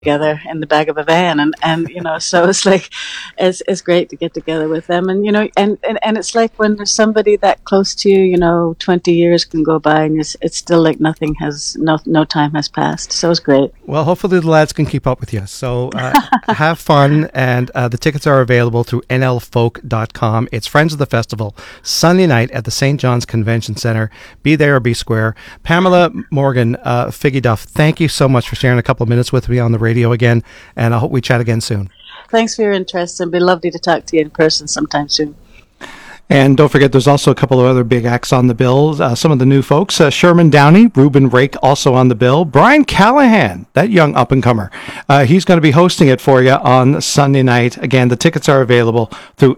together in the back of a van, and so it's like it's great to get together with them, and and it's like when there's somebody that close to you, 20 years can go by and it's still like nothing has no time has passed, so it's great. Well, hopefully the lads can keep up with you, so have fun, and the tickets are available through nlfolk.com. It's Friends of the Festival, Sunday night at the St. John's Convention Center. Be there or be square. Pamela Morgan, Figgy Duff, thank you so much for sharing a couple of minutes with me on the radio again, and I hope we chat again soon. Thanks for your interest, and it'd be lovely to talk to you in person sometime soon. And don't forget, there's also a couple of other big acts on the bill. Some of the new folks, Sherman Downey, Reuben Rake also on the bill. Brian Callahan, that young up-and-comer, he's going to be hosting it for you on Sunday night. Again, the tickets are available through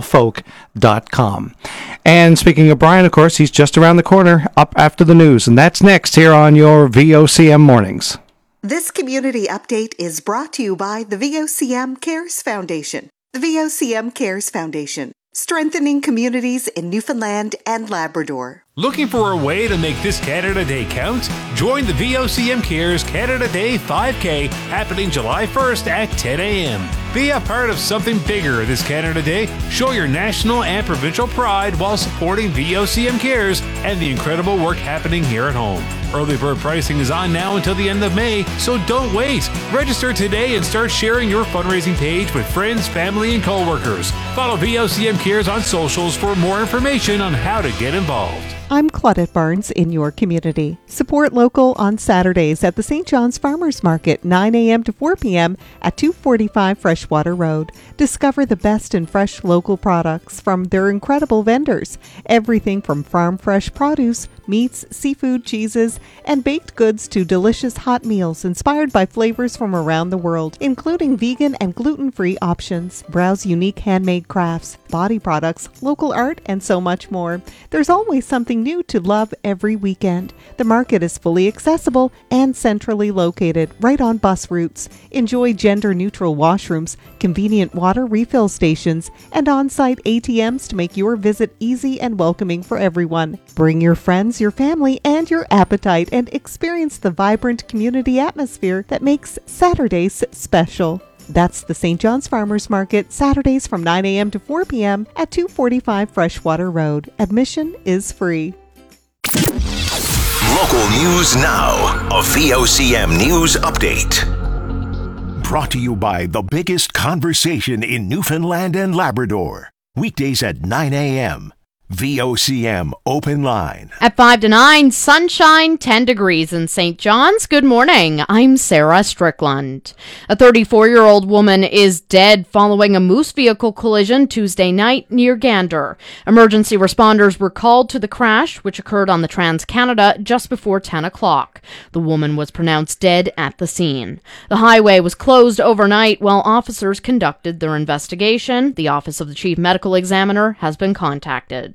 nlfolk.com. And speaking of Brian, of course, he's just around the corner, up after the news. And that's next here on your VOCM Mornings. This community update is brought to you by the VOCM Cares Foundation. The VOCM Cares Foundation, strengthening communities in Newfoundland and Labrador. Looking for a way to make this Canada Day count? Join the VOCM Cares Canada Day 5K happening July 1st at 10 a.m. Be a part of something bigger this Canada Day. Show your national and provincial pride while supporting VOCM Cares and the incredible work happening here at home. Early bird pricing is on now until the end of May, so don't wait. Register today and start sharing your fundraising page with friends, family, and coworkers. Follow VOCM Cares on socials for more information on how to get involved. I'm Claudette Barnes in your community. Support local on Saturdays at the St. John's Farmers Market, 9 a.m. to 4 p.m. at 245 Freshwater Road. Discover the best in fresh local products from their incredible vendors. Everything from farm fresh produce, meats, seafood, cheeses, and baked goods to delicious hot meals inspired by flavors from around the world, including vegan and gluten-free options. Browse unique handmade crafts, body products, local art, and so much more. There's always something new to love every weekend. The market is fully accessible and centrally located right on bus routes. Enjoy gender-neutral washrooms, convenient water refill stations, and on-site ATMs to make your visit easy and welcoming for everyone. Bring your friends, your family, and your appetite and experience the vibrant community atmosphere that makes Saturdays special. That's the St. John's Farmers Market, Saturdays from 9 a.m. to 4 p.m. at 245 Freshwater Road. Admission is free. Local news now. A VOCM News Update. Brought to you by the biggest conversation in Newfoundland and Labrador. Weekdays at 9 a.m. VOCM Open Line. At 5 to 9, sunshine, 10 degrees in St. John's. Good morning. I'm Sarah Strickland. A 34-year-old woman is dead following a moose vehicle collision Tuesday night near Gander. Emergency responders were called to the crash, which occurred on the Trans-Canada just before 10 o'clock. The woman was pronounced dead at the scene. The highway was closed overnight while officers conducted their investigation. The Office of the Chief Medical Examiner has been contacted.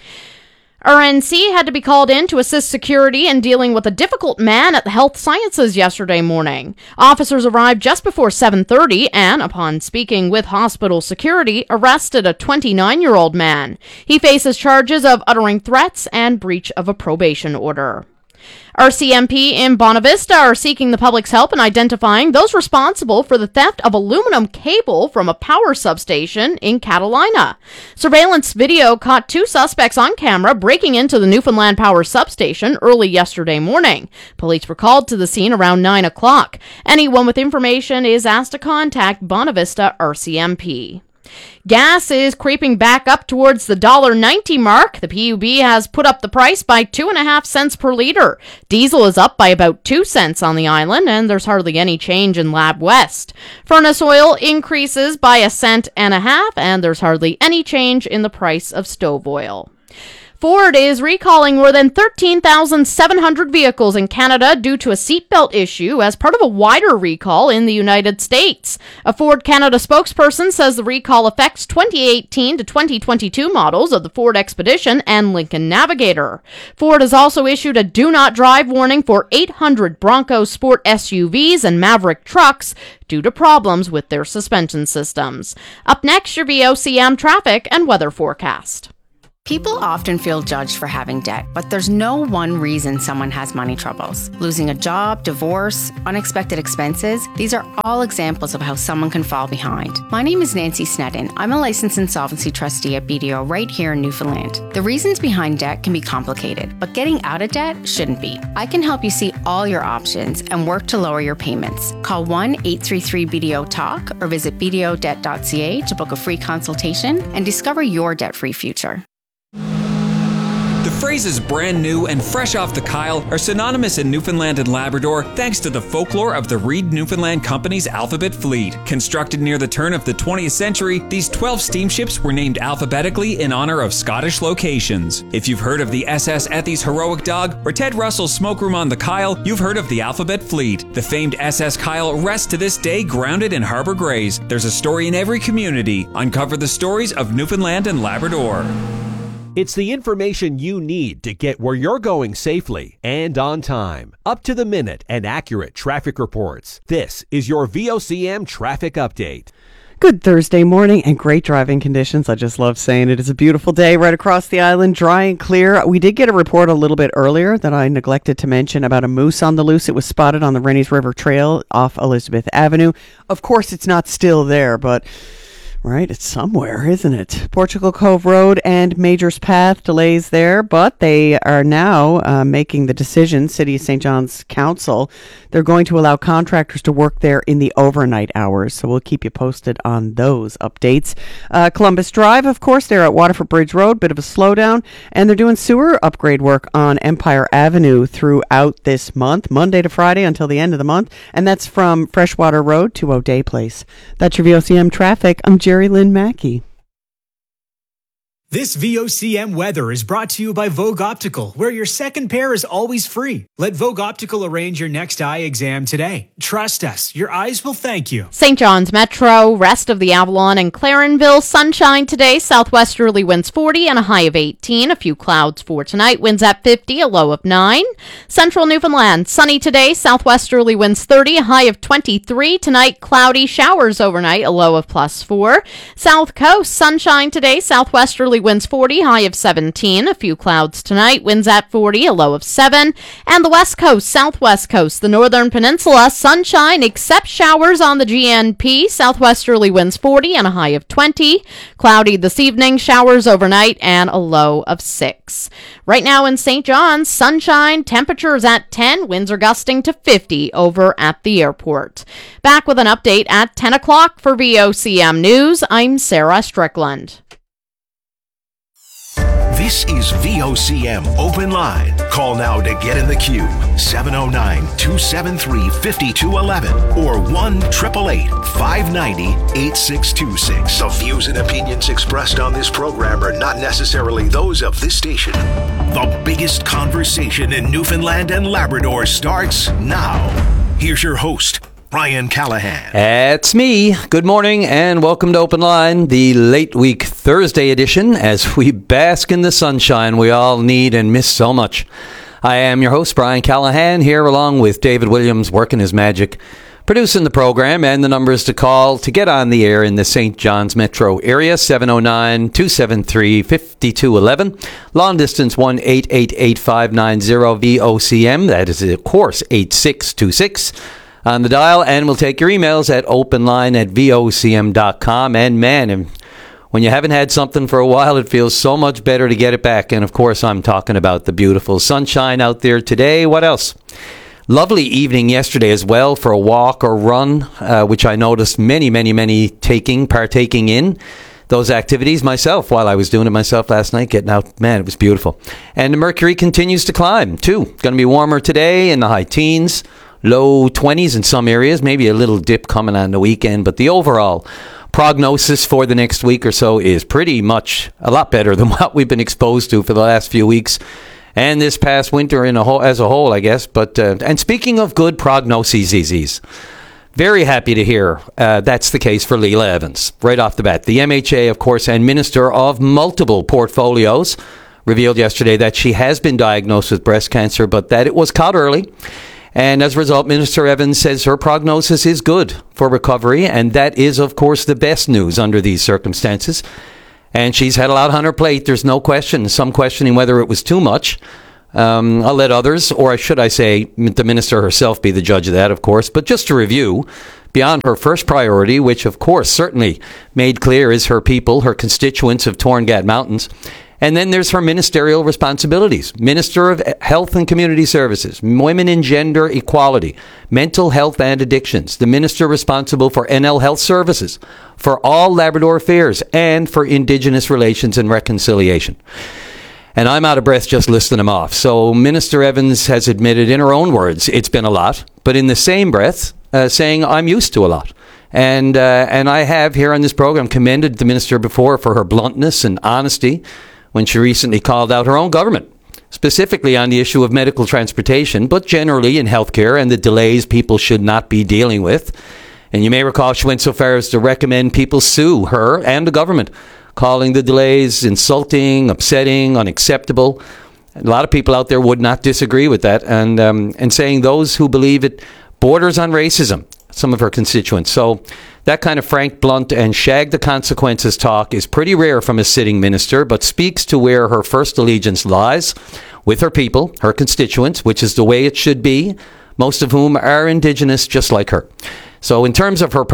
RNC had to be called in to assist security in dealing with a difficult man at the Health Sciences yesterday morning. Officers arrived just before 7:30 and, upon speaking with hospital security, arrested a 29-year-old man. He faces charges of uttering threats and breach of a probation order. RCMP in Bonavista are seeking the public's help in identifying those responsible for the theft of aluminum cable from a power substation in Catalina. Surveillance video caught two suspects on camera breaking into the Newfoundland Power substation early yesterday morning. Police were called to the scene around 9 o'clock. Anyone with information is asked to contact Bonavista RCMP. Gas is creeping back up towards the $1.90 mark. The PUB has put up the price by 2.5 cents per liter. Diesel is up by about 2 cents on the island, and there's hardly any change in Lab West. Furnace oil increases by 1.5 cents, and there's hardly any change in the price of stove oil. Ford is recalling more than 13,700 vehicles in Canada due to a seatbelt issue as part of a wider recall in the United States. A Ford Canada spokesperson says the recall affects 2018 to 2022 models of the Ford Expedition and Lincoln Navigator. Ford has also issued a do not drive warning for 800 Bronco Sport SUVs and Maverick trucks due to problems with their suspension systems. Up next, your VOCM traffic and weather forecast. People often feel judged for having debt, but there's no one reason someone has money troubles. Losing a job, divorce, unexpected expenses, these are all examples of how someone can fall behind. My name is Nancy Sneddon. I'm a licensed insolvency trustee at BDO right here in Newfoundland. The reasons behind debt can be complicated, but getting out of debt shouldn't be. I can help you see all your options and work to lower your payments. Call 1-833-BDO-TALK or visit bdodebt.ca to book a free consultation and discover your debt-free future. The phrases brand new and fresh off the Kyle are synonymous in Newfoundland and Labrador thanks to the folklore of the Reed Newfoundland Company's Alphabet Fleet. Constructed near the turn of the 20th century, these 12 steamships were named alphabetically in honor of Scottish locations. If you've heard of the SS Ethy's Heroic Dog or Ted Russell's Smoke Room on the Kyle, you've heard of the Alphabet Fleet. The famed SS Kyle rests to this day grounded in Harbour Grays. There's a story in every community. Uncover the stories of Newfoundland and Labrador. It's the information you need to get where you're going safely and on time. Up to the minute and accurate traffic reports. This is your VOCM traffic update. Good Thursday morning and great driving conditions. I just love saying it is a beautiful day right across the island, dry and clear. We did get a report a little bit earlier that I neglected to mention about a moose on the loose. It was spotted on the Rennies River Trail off Elizabeth Avenue. Of course, it's not still there, but right, it's somewhere, isn't it? Portugal Cove Road and Majors Path, delays there, but they are now making the decision, City of St. John's Council, they're going to allow contractors to work there in the overnight hours, so we'll keep you posted on those updates. Columbus Drive, of course, they're at Waterford Bridge Road, bit of a slowdown, and they're doing sewer upgrade work on Empire Avenue throughout this month, Monday to Friday until the end of the month, and that's from Freshwater Road to O'Day Place. That's your VOCM traffic. I'm Jerry Lynn Mackey. This VOCM weather is brought to you by Vogue Optical, where your second pair is always free. Let Vogue Optical arrange your next eye exam today. Trust us, your eyes will thank you. St. John's Metro, rest of the Avalon and Clarenville, sunshine today, southwesterly winds 40 and a high of 18. A few clouds for tonight, winds at 50, a low of 9. Central Newfoundland, sunny today, southwesterly winds 30, a high of 23. Tonight, cloudy, showers overnight, a low of +4. South Coast, sunshine today, southwesterly winds 40, high of 17. A few clouds tonight, winds at 40, a low of 7. And the West Coast, Southwest Coast, the Northern Peninsula, sunshine except showers on the GNP. Southwesterly winds 40 and a high of 20. Cloudy this evening, showers overnight, and a low of 6. Right now in St. John's, sunshine, temperatures at 10, winds are gusting to 50 over at the airport. Back with an update at 10 o'clock for VOCM News. I'm Sarah Strickland. This is VOCM Open Line. Call now to get in the queue. 709-273-5211 or 1-888-590-8626. The views and opinions expressed on this program are not necessarily those of this station. The biggest conversation in Newfoundland and Labrador starts now. Here's your host, Brian Callahan. It's me. Good morning and welcome to Open Line, the late week Thursday edition, as we bask in the sunshine we all need and miss so much. I am your host, Brian Callahan, here along with David Williams, working his magic, producing the program, and the numbers to call to get on the air in the St. John's metro area, 709-273-5211. Long distance, 1-888-590-VOCM. That is, of course, 8626. On the dial, and we'll take your emails at openline@vocm.com. And man, when you haven't had something for a while, it feels so much better to get it back. And of course, I'm talking about the beautiful sunshine out there today. What else? Lovely evening yesterday as well for a walk or run, which I noticed many partaking in those activities myself while I was doing it myself last night, getting out. Man, it was beautiful. And the mercury continues to climb, too. Going to be warmer today in the high teens. Low 20s in some areas, maybe a little dip coming on the weekend, but the overall prognosis for the next week or so is pretty much a lot better than what we've been exposed to for the last few weeks and this past winter as a whole, I guess. But and speaking of good prognoses, very happy to hear that's the case for Leila Evans right off the bat. The MHA, of course, and Minister of multiple portfolios, revealed yesterday that she has been diagnosed with breast cancer, but that it was caught early. And as a result, Minister Evans says her prognosis is good for recovery, and that is, of course, the best news under these circumstances. And she's had a lot on her plate, there's no question. Some questioning whether it was too much. I'll let others, or should I say the minister herself, be the judge of that, of course. But just to review, beyond her first priority, which of course certainly made clear is her people, her constituents of Torngat Mountains. And then there's her ministerial responsibilities. Minister of Health and Community Services, Women and Gender Equality, Mental Health and Addictions, the minister responsible for NL Health Services, for all Labrador affairs, and for Indigenous Relations and Reconciliation. And I'm out of breath just listing them off. So Minister Evans has admitted in her own words it's been a lot, but in the same breath saying I'm used to a lot. And I have here on this program commended the minister before for her bluntness and honesty when she recently called out her own government, specifically on the issue of medical transportation, but generally in healthcare and the delays people should not be dealing with. And you may recall she went so far as to recommend people sue her and the government, calling the delays insulting, upsetting, unacceptable. A lot of people out there would not disagree with that, and saying those who believe it borders on racism, some of her constituents. So that kind of frank, blunt, and shag the consequences talk is pretty rare from a sitting minister, but speaks to where her first allegiance lies, with her people, her constituents, which is the way it should be, most of whom are Indigenous just like her. So in terms of her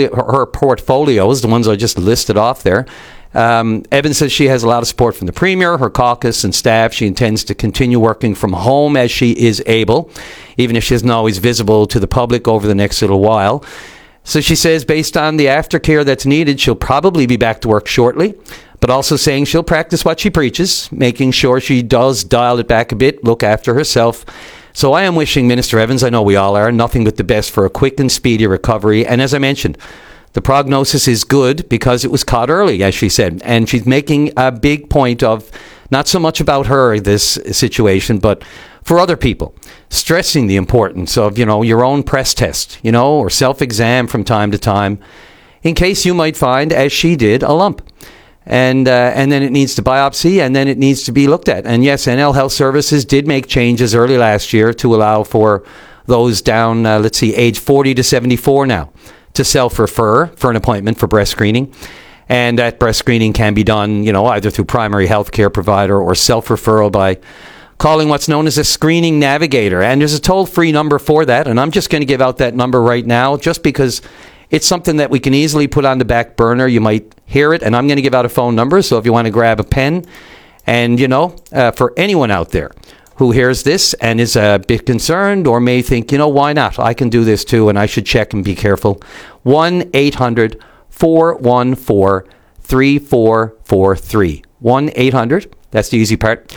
portfolios, the ones I just listed off there, Evans says she has a lot of support from the Premier, her caucus, and staff. She intends to continue working from home as she is able, even if she isn't always visible to the public over the next little while. So she says based on the aftercare that's needed, she'll probably be back to work shortly, but also saying she'll practice what she preaches, making sure she does dial it back a bit, look after herself. So I am wishing Minister Evans, I know we all are, nothing but the best for a quick and speedy recovery. And as I mentioned, the prognosis is good because it was caught early, as she said. And she's making a big point of not so much about her, this situation, but for other people, stressing the importance of, your own press test, or self-exam from time to time, in case you might find, as she did, a lump. And then it needs to biopsy, and then it needs to be looked at. And yes, NL Health Services did make changes early last year to allow for those down, age 40 to 74 now, to self-refer for an appointment for breast screening. And that breast screening can be done, either through primary health care provider or self-referral by calling what's known as a screening navigator. And there's a toll-free number for that. And I'm just going to give out that number right now just because it's something that we can easily put on the back burner. You might hear it, and I'm going to give out a phone number. So if you want to grab a pen, and, for anyone out there who hears this and is a bit concerned or may think, why not? I can do this too, and I should check and be careful. 1-800-414-3443. 1-800, that's the easy part,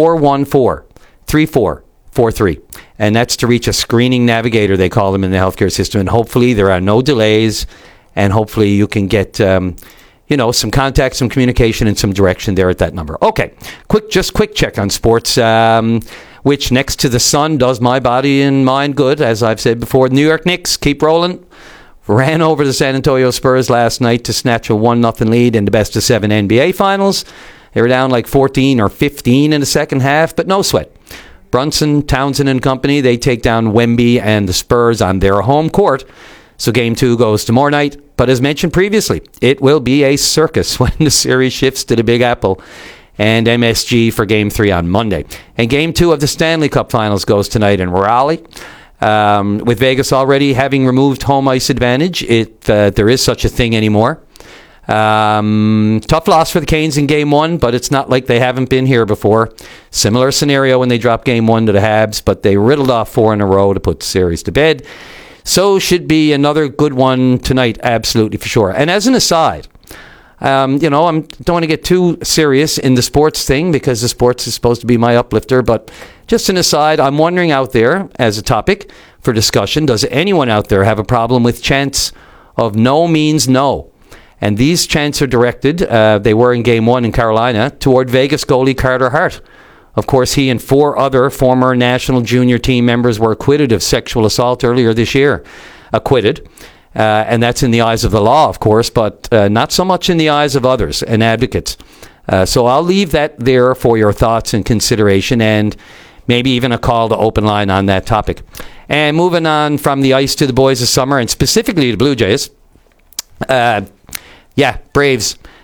414-3443. And that's to reach a screening navigator, they call them in the healthcare system. And hopefully there are no delays, and hopefully you can get, some contact, some communication, and some direction there at that number. Okay, quick check on sports, which next to the sun does my body and mind good, as I've said before. New York Knicks keep rolling. Ran over the San Antonio Spurs last night to snatch a 1-0 lead in the best-of-7 NBA Finals. They were down like 14 or 15 in the second half, but no sweat. Brunson, Townsend and company, they take down Wemby and the Spurs on their home court. So Game 2 goes tomorrow night. But as mentioned previously, it will be a circus when the series shifts to the Big Apple and MSG for Game 3 on Monday. And Game 2 of the Stanley Cup Finals goes tonight in Raleigh. With Vegas already having removed home ice advantage, there is such a thing anymore. Tough loss for the Canes in Game 1, but it's not like they haven't been here before. Similar scenario when they dropped Game 1 to the Habs, but they riddled off 4 in a row to put the series to bed. So should be another good one tonight, absolutely for sure. And as an aside, I don't want to get too serious in the sports thing because the sports is supposed to be my uplifter, but just an aside, I'm wondering out there as a topic for discussion, does anyone out there have a problem with chants of no means no? And these chants are directed, they were in Game 1 in Carolina, toward Vegas goalie Carter Hart. Of course, he and 4 other former national junior team members were acquitted of sexual assault earlier this year. Acquitted. And that's in the eyes of the law, of course, but not so much in the eyes of others and advocates. So I'll leave that there for your thoughts and consideration, and maybe even a call to open line on that topic. And moving on from the ice to the boys of summer, and specifically the Blue Jays. Braves.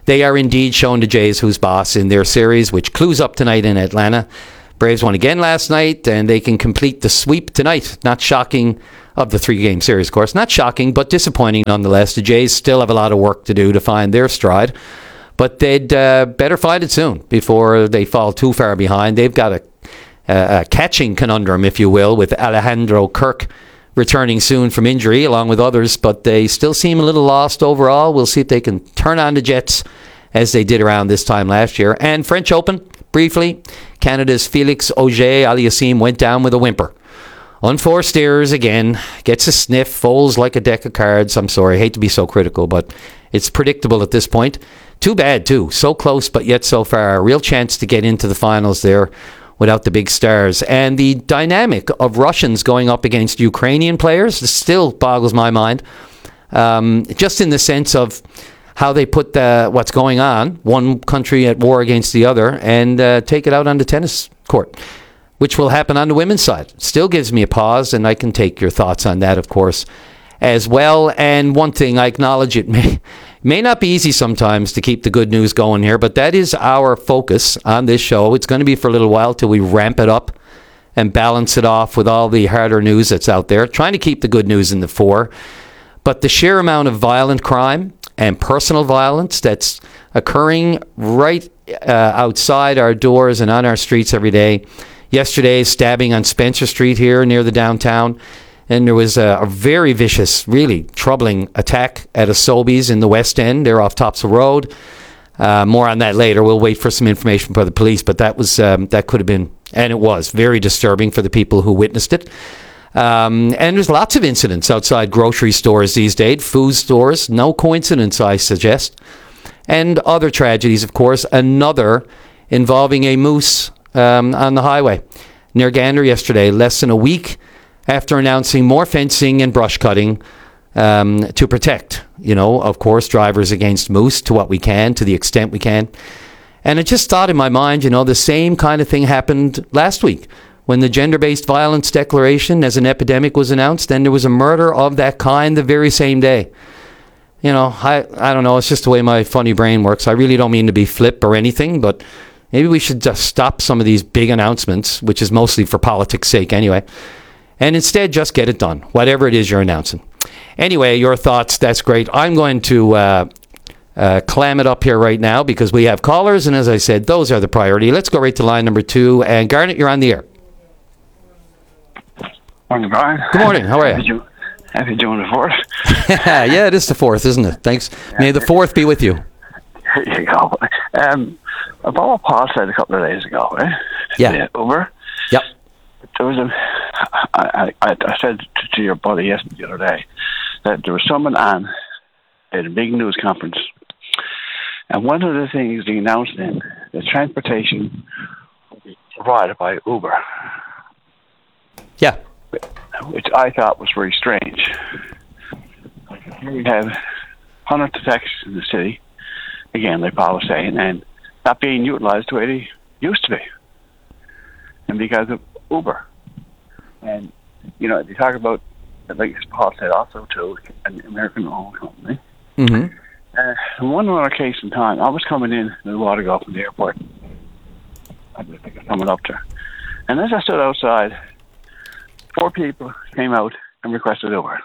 They are indeed showing the Jays who's boss in their series, which clues up tonight in Atlanta. Braves won again last night, and they can complete the sweep tonight. Not shocking, of the 3-game series, of course. Not shocking, but disappointing nonetheless. The Jays still have a lot of work to do to find their stride, but they'd better find it soon before they fall too far behind. They've got a catching conundrum, if you will, with Alejandro Kirk returning soon from injury, along with others, but they still seem a little lost overall. We'll see if they can turn on the Jets as they did around this time last year. And French Open, briefly, Canada's Felix Auger-Aliassime went down with a whimper. Unforced errors again, gets a sniff, folds like a deck of cards. I'm sorry, I hate to be so critical, but it's predictable at this point. Too bad, too. So close, but yet so far. A real chance to get into the finals there without the big stars. And the dynamic of Russians going up against Ukrainian players still boggles my mind. Just in the sense of how they put what's going on, one country at war against the other, and take it out on the tennis court, which will happen on the women's side. Still gives me a pause, and I can take your thoughts on that, of course, as well. And one thing, I acknowledge it may not be easy sometimes to keep the good news going here, but that is our focus on this show. It's going to be for a little while till we ramp it up and balance it off with all the harder news that's out there, trying to keep the good news in the fore. But the sheer amount of violent crime and personal violence that's occurring right outside our doors and on our streets every day. Yesterday, stabbing on Spencer Street here near the downtown. And there was a very vicious, really troubling attack at a Sobeys in the West End. They're off Topsail Road. More on that later. We'll wait for some information from the police. But that was that could have been, and it was, very disturbing for the people who witnessed it. And there's lots of incidents outside grocery stores these days, food stores. No coincidence, I suggest. And other tragedies, of course. Another involving a moose on the highway near Gander yesterday, less than a week after announcing more fencing and brush cutting to protect, of course, drivers against moose to what we can, to the extent we can. And it just thought in my mind, the same kind of thing happened last week when the gender-based violence declaration as an epidemic was announced, and there was a murder of that kind the very same day. I don't know, it's just the way my funny brain works. I really don't mean to be flip or anything, but maybe we should just stop some of these big announcements, which is mostly for politics' sake anyway, and instead just get it done, whatever it is you're announcing. Anyway, your thoughts, that's great. I'm going to clam it up here right now because we have callers, and as I said, those are the priority. Let's go right to line number 2, and Garnet, you're on the air. Morning, Brian. Good morning, how are you? Happy doing the 4th. Yeah, it is the 4th, isn't it? Thanks. May the 4th be with you. There you go. About what Paul said a couple of days ago, right? Yeah. Uber. Yep. There was I said to your buddy yesterday, the other day, that there was someone on at a big news conference, and one of the things they announced in the transportation will be provided by Uber. Yeah. Which I thought was very strange. Here we have hundreds of taxis in the city, again, like Paul was saying, and not being utilized the way they used to be. And because of Uber. And, they talk about, like Paul said also, too, an American-owned company. Mm-hmm. One other case in time, I was coming in a while ago from the airport. I was coming up there. And as I stood outside, 4 people came out and requested Uber.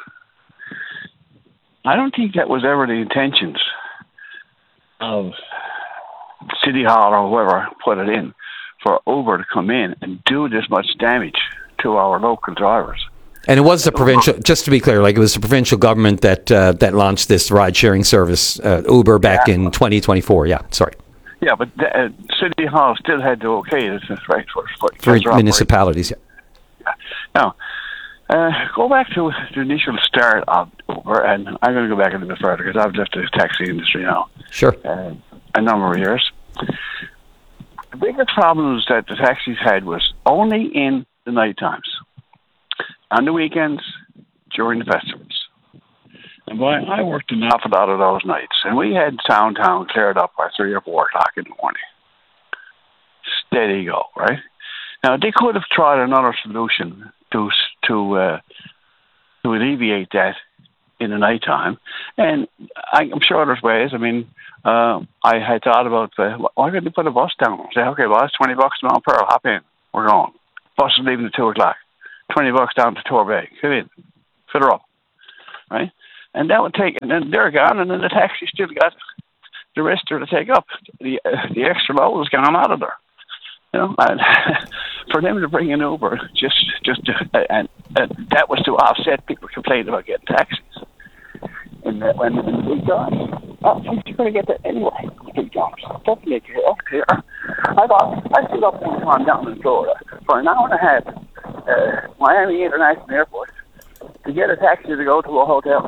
I don't think that was ever the intentions of City Hall or whoever put it in for Uber to come in and do this much damage to our local drivers. And it was the provincial, just to be clear, it was the provincial government that launched this ride-sharing service, Uber, back in 2024. Yeah, sorry. Yeah, but City Hall still had to okay this, right? For municipalities, yeah. Now, go back to the initial start of Uber, and I'm going to go back a little bit further because I've left the taxi industry now. Sure. A number of years. The biggest problems that the taxis had was only in the night times, on the weekends, during the festivals. And boy, I worked an awful lot of those nights, and we had downtown cleared up by 3 or 4 o'clock in the morning. Steady go, right? Now, they could have tried another solution to alleviate that in the night time. And I'm sure there's ways. I mean, I had thought about, why couldn't you put a bus down? Say, okay, well, it's $20 an hour per hour. Hop in. We're going. Bus is leaving at 2 o'clock. $20 down to Torbay. Come in. Fill her up. Right? And that would take, and then they're gone, and then the taxi still got the rest to take up. The extra load was gone out of there. You know, and for them to bring an Uber, and that was to offset people complaining about getting taxis. And when the big jobs, you're going to get that anyway. Big jobs, don't make it up here. I stood up one time down in Florida for an hour and a half, Miami International Airport, to get a taxi to go to a hotel.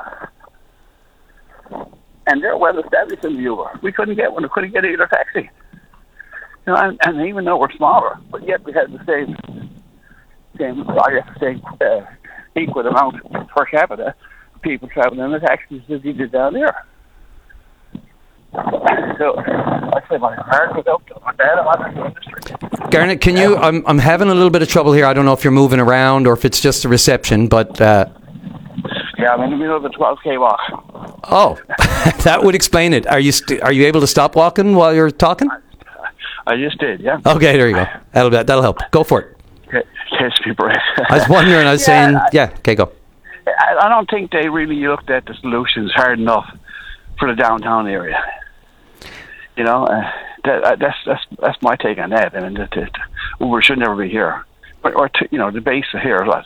And they're well established in the Uber. We couldn't get one. We couldn't get either taxi. You know, and even though we're smaller, but yet we had the same equal amount per capita of people traveling in the taxis as you did down there. So I say my heart was out to my dad about the industry. Garnet, can you? I'm having a little bit of trouble here. I don't know if you're moving around or if it's just the reception, but. Yeah, I'm in the middle of a 12K walk. Oh, that would explain it. Are you able to stop walking while you're talking? I just did, yeah. Okay, there you go. That'll help. Go for it. Catch me breath. I was wondering. I was saying, okay, go. I don't think they really looked at the solutions hard enough for the downtown area. You know, that's my take on that. I mean, Uber should never be here, the base of here was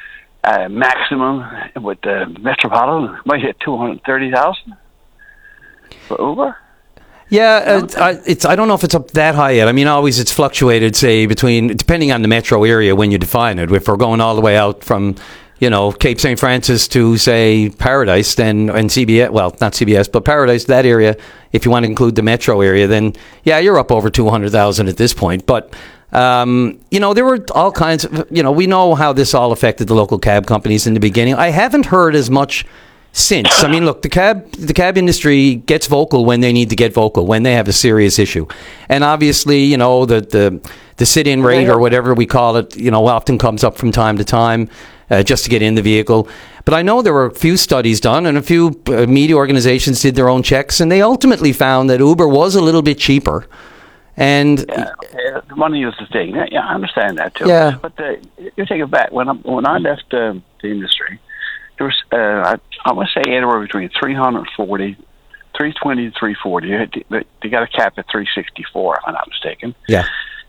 maximum with the Metropolitan might hit 230,000 for Uber. Yeah, I don't know if it's up that high yet. I mean, always it's fluctuated, say, depending on the metro area when you define it. If we're going all the way out from, Cape St. Francis to, say, Paradise, then, and CBS, well, not CBS, but Paradise, that area, if you want to include the metro area, then, yeah, you're up over 200,000 at this point. But, there were all kinds of, we know how this all affected the local cab companies in the beginning. I haven't heard as much since. I mean, look, the cab industry gets vocal when they need to get vocal, when they have a serious issue. And obviously, the sit-in rate or whatever we call it, often comes up from time to time just to get in the vehicle. But I know there were a few studies done and a few media organizations did their own checks, and they ultimately found that Uber was a little bit cheaper. And the money is the thing. Yeah, I understand that too. Yeah. But you take it back. When I left the industry, there was, I must say, anywhere between 320 to 340. They got a cap at 364, if I'm not mistaken. Yeah.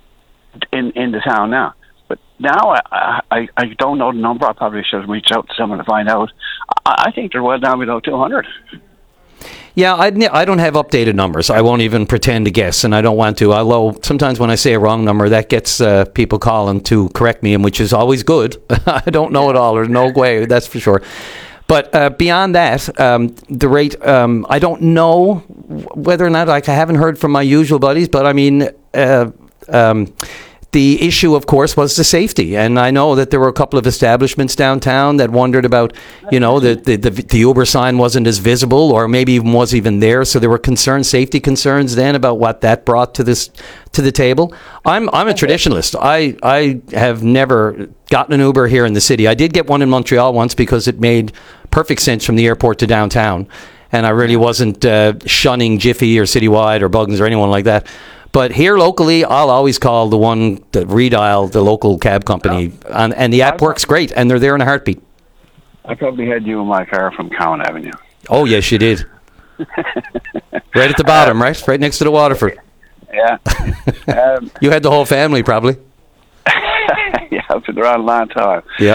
In the town now. But now I don't know the number. I probably should reach out to someone to find out. I think they're well down below 200. Yeah, I don't have updated numbers. I won't even pretend to guess, and I don't want to. Although sometimes when I say a wrong number, that gets people calling to correct me, and which is always good. I don't know it all, or no way, that's for sure. But beyond that, the rate, I don't know whether or not, I haven't heard from my usual buddies, but I mean, the issue, of course, was the safety. And I know that there were a couple of establishments downtown that wondered about, the Uber sign wasn't as visible or maybe even was even there. So there were safety concerns then about what that brought to the table. I'm a traditionalist. I have never gotten an Uber here in the city. I did get one in Montreal once because it made perfect sense from the airport to downtown. And I really wasn't shunning Jiffy or Citywide or Buggins or anyone like that. But here locally, I'll always call the one that redial the local cab company, and the app works great, and they're there in a heartbeat. I probably had you in my car from Cowan Avenue. Oh, yes, you did. Right at the bottom, right? Right next to the Waterford. Yeah. You had the whole family, probably. Yeah, I've been around a long time. Yeah.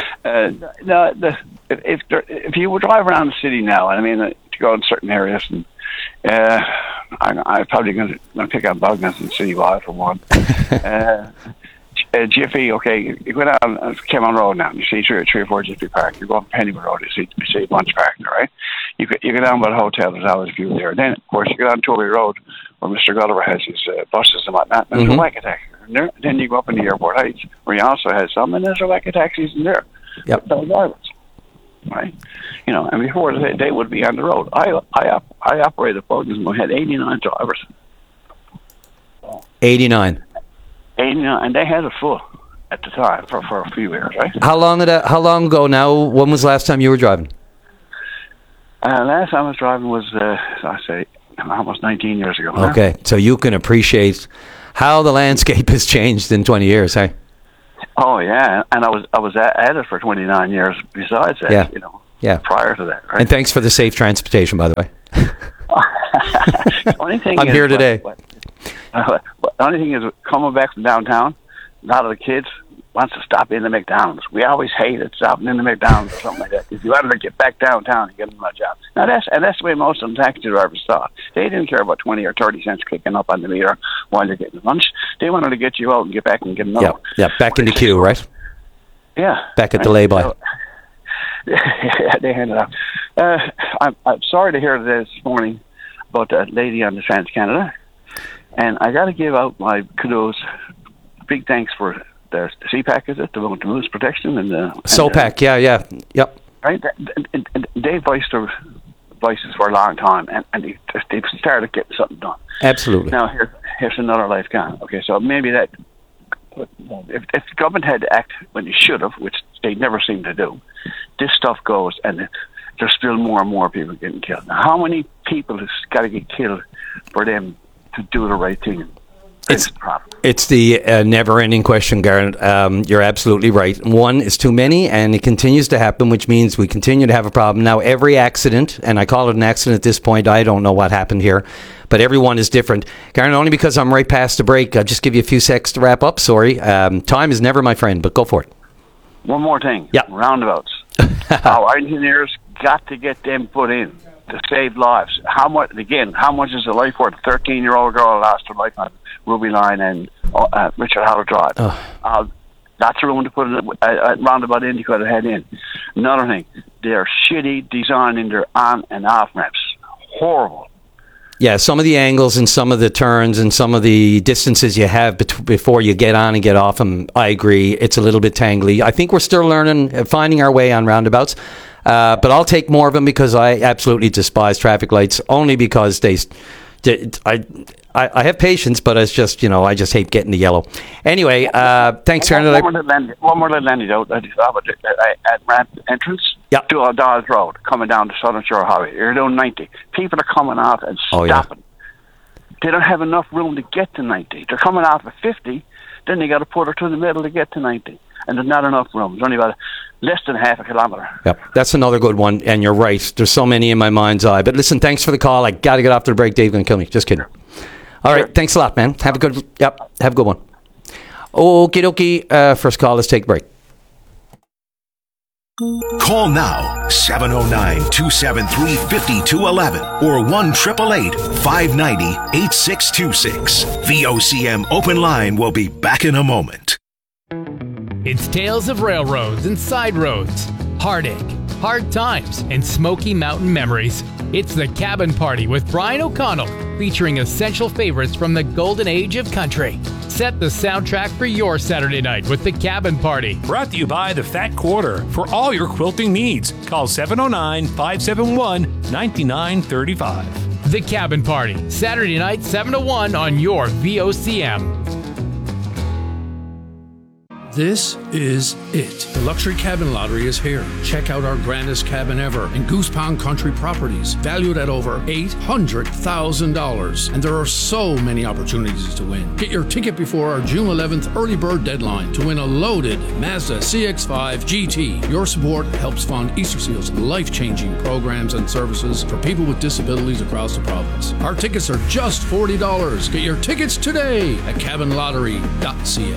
If you would drive around the city now, I mean, to go in certain areas, and I'm probably going to pick up Buggins and Citywide for one. Jiffy, okay, you go down Cameron Road now, you see three or four Jiffy Park. You go up Pennywood Road, you see a bunch parked there, right? You go down by the hotel, there's always a view there. Then, of course, you go down Toby Road, where Mr. Gulliver has his buses and whatnot, and there's a whack attack. Then you go up in the Airport Heights, where he also has some, and there's a whack of taxis in there. Yep. No drivers. Right, and before they would be on the road. I operated Buggins and we had 89 drivers. 89, and they had it full at the time for a few years, right? How long ago now? When was the last time you were driving? Last time I was driving was, I say, almost 19 years ago. Okay, so you can appreciate how the landscape has changed in 20 years, hey? Oh, yeah, and I was at it for 29 years besides that, prior to that, right? And thanks for the safe transportation, by the way. Only thing I'm here today. The only thing is, coming back from downtown, a lot of the kids wants to stop in the McDonald's. We always hated stopping in the McDonald's or something like that. If you wanted to get back downtown and get them a job. Now that's the way most of the taxi drivers thought. They didn't care about 20 or 30 cents kicking up on the meter while you're getting lunch. They wanted to get you out and get back and get another one. Yeah, back in the queue, right? Yeah. Back at the lay-by. So, yeah, they handed out. I'm sorry to hear this morning about that lady on the TransCanada. And I got to give out my kudos, big thanks for the CPAC, is it? The Moose Protection and the... SOPAC, yep. Right? They voiced their voices for a long time, and they started getting something done. Absolutely. Now, here's another life gone. Okay, so maybe that... If the government had to act when they should have, which they never seem to do, this stuff goes, and there's still more and more people getting killed. Now, how many people has got to get killed for them to do the right thing? It's the never-ending question, Garrett. You're absolutely right. One is too many, and it continues to happen, which means we continue to have a problem. Now, every accident, and I call it an accident at this point, I don't know what happened here, but everyone is different. Garrett, only because I'm right past the break, I'll just give you a few seconds to wrap up. Sorry. Time is never my friend, but go for it. One more thing. Yeah. Roundabouts. Our engineers got to get them put in to save lives. How much is a life worth? A 13-year-old girl lost her life on Ruby Line and Richard Howard Drive. Lots of room to put a roundabout in you could have had in. Another thing, they're shitty design in their on and off ramps. Horrible. Yeah, some of the angles and some of the turns and some of the distances you have before you get on and get off them, I agree, it's a little bit tangly. I think we're still learning, finding our way on roundabouts. But I'll take more of them because I absolutely despise traffic lights, only because I have patience, but it's just, I just hate getting the yellow. Anyway, thanks, Karen. One more little anecdote at ramp entrance to O'Donnell's Road, coming down the Southern Shore Highway. You're doing 90. People are coming off and stopping. They don't have enough room to get to 90. They're coming off at 50, then they got to put her to the middle to get to 90. And there's not enough room. There's only about less than half a kilometre. Yep, that's another good one, and you're right. There's so many in my mind's eye. But listen, thanks for the call. I got to get off to the break. Dave's going to kill me. Just kidding. All right, thanks a lot, man. Have a good one. Okie dokie. First call, let's take a break. Call now, 709-273-5211 or 1-888-590-8626. VOCM Open Line will be back in a moment. It's tales of railroads and side roads, heartache, hard times, and Smoky Mountain memories. It's The Cabin Party with Brian O'Connell, featuring essential favorites from the golden age of country. Set the soundtrack for your Saturday night with The Cabin Party. Brought to you by the Fat Quarter. For all your quilting needs, call 709-571-9935. The Cabin Party, Saturday night 7 to 1 on your VOCM. This is it. The Luxury Cabin Lottery is here. Check out our grandest cabin ever in Goose Pond Country Properties, valued at over $800,000. And there are so many opportunities to win. Get your ticket before our June 11th early bird deadline to win a loaded Mazda CX-5 GT. Your support helps fund Easter Seal's life-changing programs and services for people with disabilities across the province. Our tickets are just $40. Get your tickets today at cabinlottery.ca.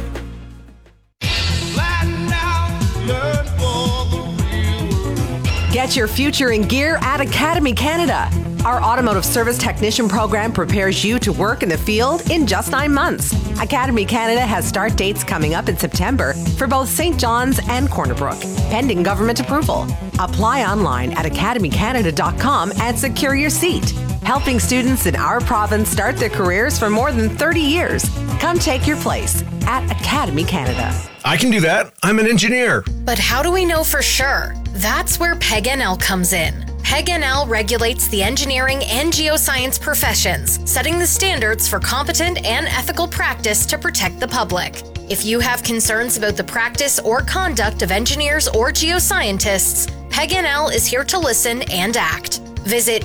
Get your future in gear at Academy Canada. Our automotive service technician program prepares you to work in the field in just 9 months. Academy Canada has start dates coming up in September for both St. John's and Corner Brook, pending government approval. Apply online at academycanada.com and secure your seat. Helping students in our province start their careers for more than 30 years. Come take your place at Academy Canada. I can do that. I'm an engineer. But how do we know for sure? That's where PEG-NL comes in. PEG-NL regulates the engineering and geoscience professions, setting the standards for competent and ethical practice to protect the public. If you have concerns about the practice or conduct of engineers or geoscientists, PEG-NL is here to listen and act. Visit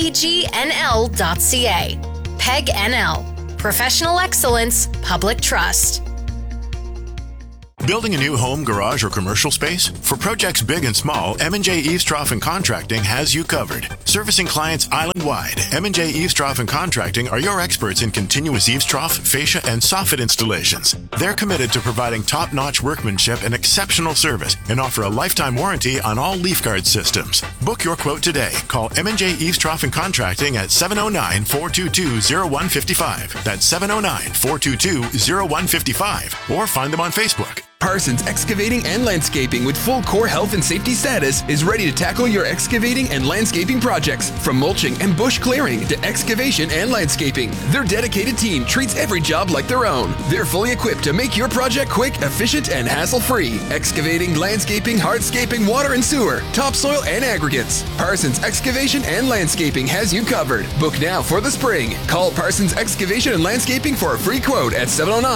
pegnl.ca. PEG NL. Professional excellence, public trust. Building a new home, garage, or commercial space? For projects big and small, M&J Eavestrough and Contracting has you covered. Servicing clients island-wide, M&J Eavestrough and Contracting are your experts in continuous eavestrough, fascia, and soffit installations. They're committed to providing top-notch workmanship and exceptional service and offer a lifetime warranty on all leaf guard systems. Book your quote today. Call M&J Eavestrough and Contracting at 709-422-0155. That's 709-422-0155. Or find them on Facebook. Parsons Excavating and Landscaping with full core health and safety status is ready to tackle your excavating and landscaping projects. From mulching and bush clearing to excavation and landscaping, their dedicated team treats every job like their own. They're fully equipped to make your project quick, efficient, and hassle-free. Excavating, landscaping, hardscaping, water and sewer, topsoil, and aggregates. Parsons Excavation and Landscaping has you covered. Book now for the spring. Call Parsons Excavation and Landscaping for a free quote at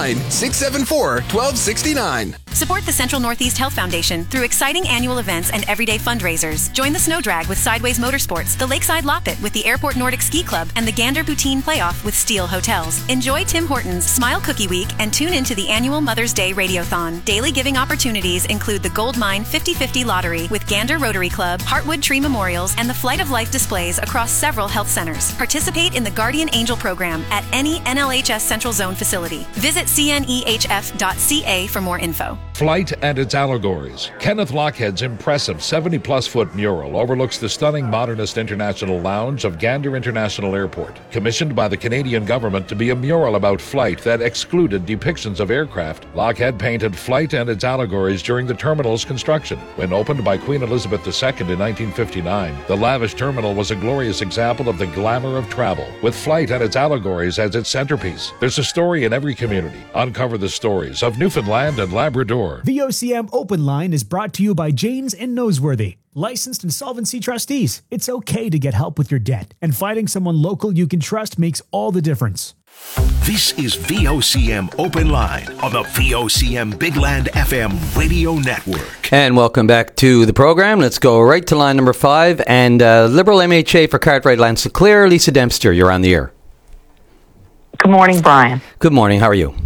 709-674-1269. Support the Central Northeast Health Foundation through exciting annual events and everyday fundraisers. Join the Snow Drag with Sideways Motorsports, the Lakeside Loppet with the Airport Nordic Ski Club, and the Gander Poutine Playoff with Steel Hotels. Enjoy Tim Hortons Smile Cookie Week and tune into the annual Mother's Day Radiothon. Daily giving opportunities include the Gold Mine 50/50 Lottery with Gander Rotary Club, Heartwood Tree Memorials, and the Flight of Life displays across several health centers. Participate in the Guardian Angel program at any NLHS Central Zone facility. Visit cnehf.ca for more info. Flight and its allegories. Kenneth Lochhead's impressive 70-plus foot mural overlooks the stunning modernist international lounge of Gander International Airport, commissioned by the Canadian government to be a mural about flight that excluded depictions of aircraft. Lochhead painted Flight and its allegories during the terminal's construction. When opened by Queen Elizabeth II in 1959, the lavish terminal was a glorious example of the glamour of travel, with Flight and its allegories as its centerpiece. There's a story in every community. Uncover the stories of Newfoundland and Labrador. VOCM Open Line is brought to you by Janes and Noseworthy, licensed insolvency trustees. It's okay to get help with your debt, and finding someone local you can trust makes all the difference. This is VOCM Open Line on the VOCM Big Land FM radio network. And welcome back to the program. Let's go right to line number 5. And Liberal MHA for Cartwright Landsclear, Lisa Dempster, you're on the air. Good morning, Brian. Good morning. How are you?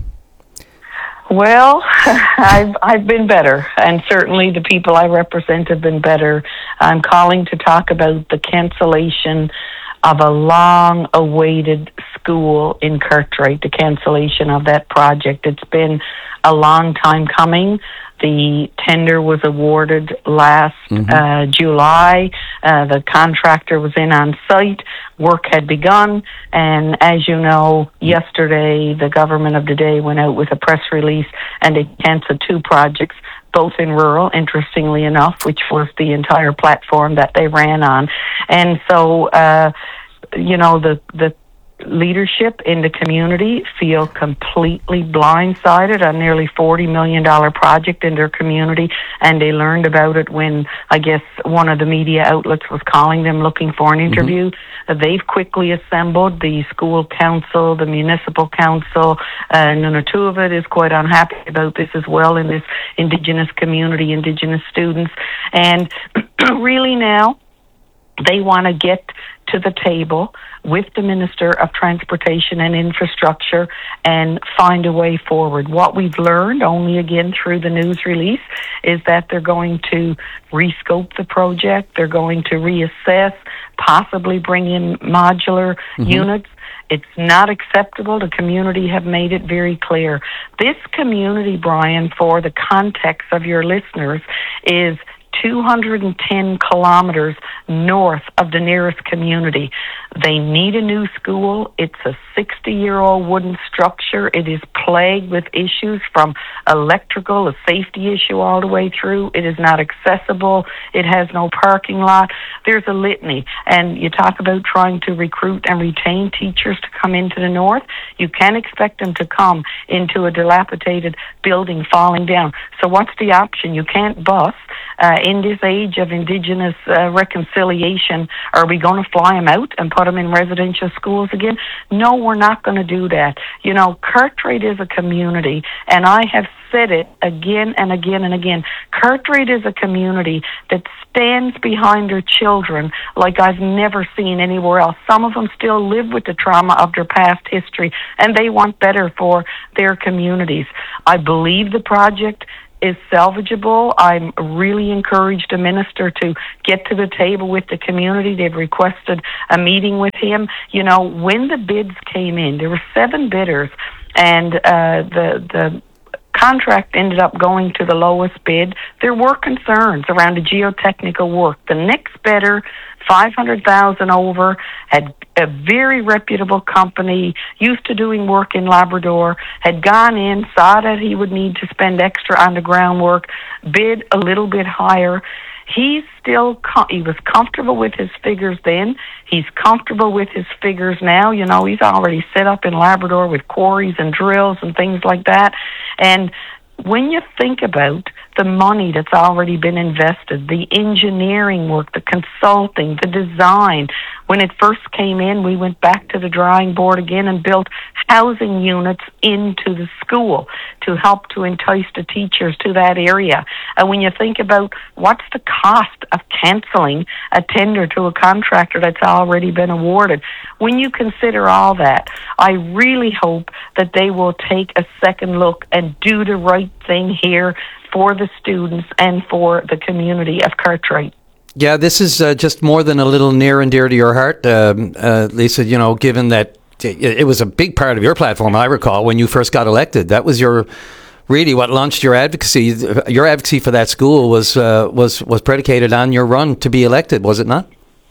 Well, I've been better, and certainly the people I represent have been better. I'm calling to talk about the cancellation of a long-awaited school in Cartwright, the cancellation of that project. It's been a long time coming. The tender was awarded last July. The contractor was in on site. Work had begun. And as you know, yesterday, the government of the day went out with a press release and they canceled 2 projects, both in rural, interestingly enough, which was the entire platform that they ran on. And so, the leadership in the community feel completely blindsided on nearly $40 million project in their community, and they learned about it when, I guess, one of the media outlets was calling them looking for an interview. They've quickly assembled the school council, the municipal council, Nunatuvet is quite unhappy about this as well in this Indigenous community, Indigenous students, and really now they want to get to the table with the Minister of Transportation and Infrastructure and find a way forward. What we've learned, only again through the news release, is that they're going to rescope the project, they're going to reassess, possibly bring in modular units. It's not acceptable. The community have made it very clear. This community, Brian, for the context of your listeners, is 210 kilometers north of the nearest community. They need a new school. It's a 60-year-old wooden structure. It is plagued with issues from electrical, a safety issue all the way through. It is not accessible. It has no parking lot. There's a litany. And you talk about trying to recruit and retain teachers to come into the north. You can't expect them to come into a dilapidated building falling down. So what's the option? You can't bus. In this age of Indigenous reconciliation, are we going to fly them out and put them in residential schools again? No, we're not going to do that. You know, Cartwright is a community, and I have said it again and again and again. Cartwright is a community that stands behind their children like I've never seen anywhere else. Some of them still live with the trauma of their past history, and they want better for their communities. I believe the project is salvageable. I'm really encouraged the minister to get to the table with the community. They've requested a meeting with him. You know, when the bids came in, there were 7 bidders, and the contract ended up going to the lowest bid. There were concerns around the geotechnical work. The next bidder, 500,000 over, had a very reputable company, used to doing work in Labrador, had gone in, saw that he would need to spend extra on the groundwork, bid a little bit higher. He was comfortable with his figures then. He's comfortable with his figures now. You know, he's already set up in Labrador with quarries and drills and things like that. And when you think about the money that's already been invested, the engineering work, the consulting, the design, when it first came in, we went back to the drawing board again and built housing units into the school to help to entice the teachers to that area. And when you think about what's the cost of cancelling a tender to a contractor that's already been awarded, when you consider all that, I really hope that they will take a second look and do the right thing here for the students and for the community of Cartwright. Yeah, this is just more than a little near and dear to your heart, Lisa, you know, given that it was a big part of your platform, I recall, when you first got elected. That was really what launched your advocacy. Your advocacy for that school was predicated on your run to be elected, was it not?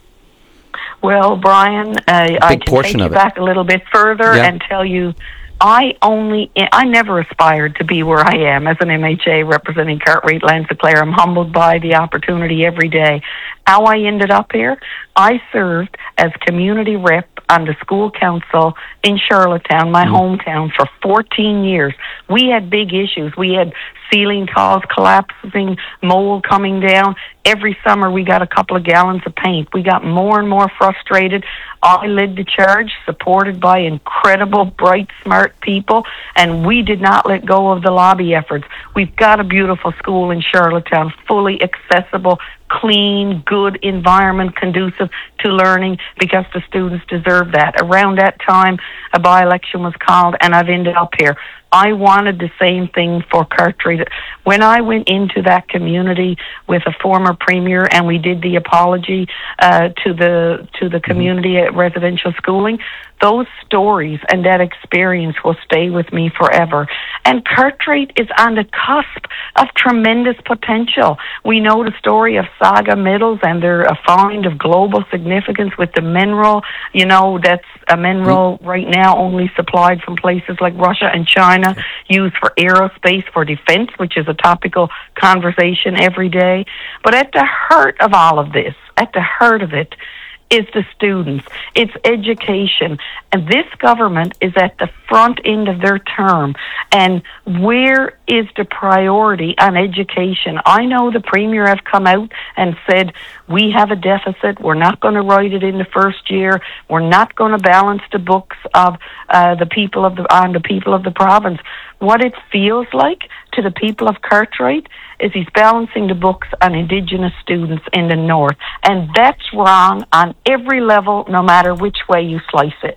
Well, Brian, I can take you back a little bit further and tell you I never aspired to be where I am as an MHA representing Cartwright Lands-Clare. I'm humbled by the opportunity every day. How I ended up here, I served as community rep on the school council in Charlottetown, my hometown, for 14 years. We had big issues. We had ceiling tiles collapsing, mold coming down. Every summer we got a couple of gallons of paint. We got more and more frustrated. I led the charge, supported by incredible, bright, smart people, and we did not let go of the lobby efforts. We've got a beautiful school in Charlottetown, fully accessible, clean, good environment, conducive to learning, because the students deserve that. Around that time, a by-election was called, and I've ended up here. I wanted the same thing for Cartwright. When I went into that community with a former premier and we did the apology to the community at residential schooling, those stories and that experience will stay with me forever. And Cartwright is on the cusp of tremendous potential. We know the story of Saga Metals and their find of global significance with the mineral. You know, that's a mineral right now only supplied from places like Russia and China, used for aerospace, for defense, which is a topical conversation every day. But at the heart of all of this, at the heart of it, is the students. It's education. And this government is at the front end of their term. And where is the priority on education? I know the premier have come out and said, we have a deficit. We're not going to write it in the first year. We're not going to balance the books of the people of the province. What it feels like to the people of Cartwright is he's balancing the books on Indigenous students in the north. And that's wrong on every level, no matter which way you slice it.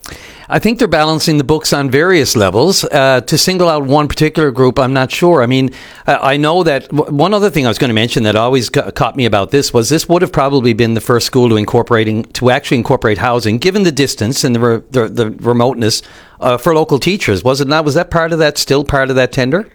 I think they're balancing the books on various levels. To single out one particular group, I'm not sure. I mean, I know that one other thing I was going to mention that always caught me about this was this would have probably been the first school to actually incorporate housing, given the distance and the remoteness for local teachers. Was it not? Was that still part of that tender?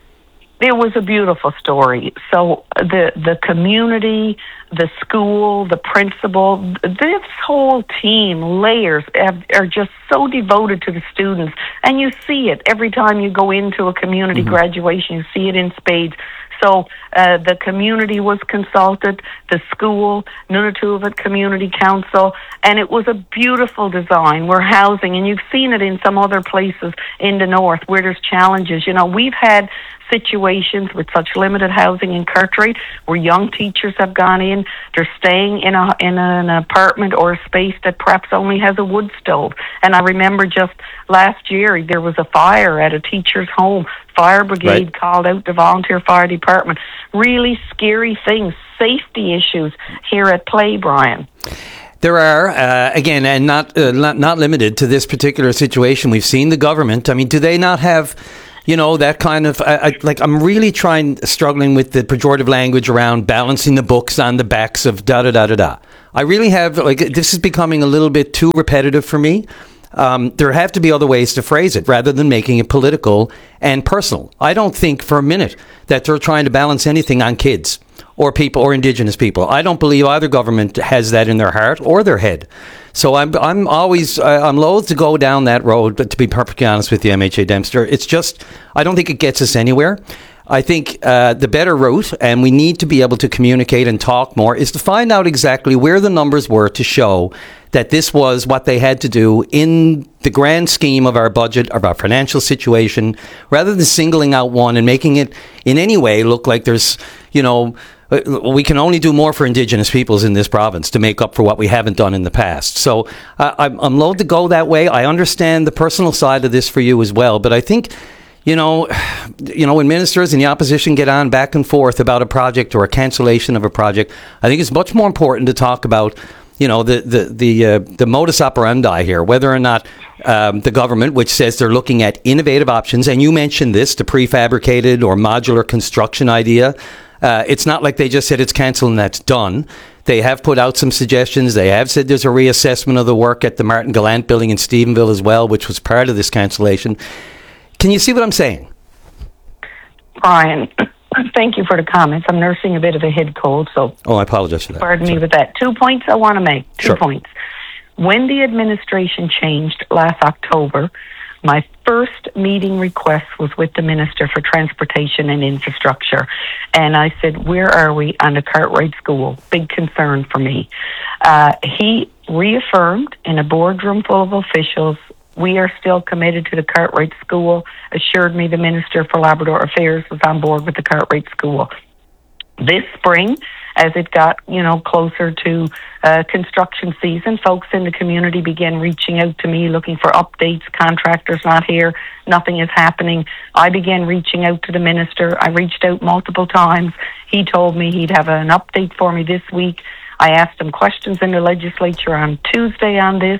It was a beautiful story. So the community, the school, the principal, this whole team, layers, are just so devoted to the students. And you see it every time you go into a community graduation. You see it in spades. So the community was consulted, the school, Nunatuvet Community Council, and it was a beautiful design. We're housing, and you've seen it in some other places in the north where there's challenges. You know, we've had situations with such limited housing in Cartwright where young teachers have gone in. They're staying in an apartment or a space that perhaps only has a wood stove. And I remember just last year there was a fire at a teacher's home. Fire brigade called out the volunteer fire department. Really scary things, safety issues here at play, Brian. There are, again, and not limited to this particular situation. We've seen the government. I mean, do they not have, that kind of, I'm really struggling with the pejorative language around balancing the books on the backs of da-da-da-da-da. I really have, this is becoming a little bit too repetitive for me. There have to be other ways to phrase it rather than making it political and personal. I don't think for a minute that they're trying to balance anything on kids or people or Indigenous people. I don't believe either government has that in their heart or their head. So I'm loath to go down that road, but to be perfectly honest with you, MHA Dempster, it's just, I don't think it gets us anywhere. I think the better route, and we need to be able to communicate and talk more, is to find out exactly where the numbers were to show that this was what they had to do in the grand scheme of our budget, of our financial situation, rather than singling out one and making it in any way look like there's, we can only do more for Indigenous peoples in this province to make up for what we haven't done in the past. So I'm loath to go that way. I understand the personal side of this for you as well, but I think, when ministers and the opposition get on back and forth about a project or a cancellation of a project, I think it's much more important to talk about, the modus operandi here, whether or not the government, which says they're looking at innovative options, and you mentioned this, the prefabricated or modular construction idea. It's not like they just said it's cancelled and that's done. They have put out some suggestions. They have said there's a reassessment of the work at the Martin Gallant building in Stephenville as well, which was part of this cancellation. Can you see what I'm saying? Brian, thank you for the comments. I'm nursing a bit of a head cold, so... Oh, I apologize for that. Pardon me with that. 2 points I want to make. Two points. When the administration changed last October, my first meeting request was with the Minister for Transportation and Infrastructure. And I said, where are we on the Cartwright School? Big concern for me. He reaffirmed in a boardroom full of officials, we are still committed to the Cartwright School, assured me the Minister for Labrador Affairs was on board with the Cartwright School. This spring, as it got, closer to construction season, folks in the community began reaching out to me looking for updates. Contractors not here. Nothing is happening. I began reaching out to the minister. I reached out multiple times. He told me he'd have an update for me this week. I asked him questions in the legislature on Tuesday on this.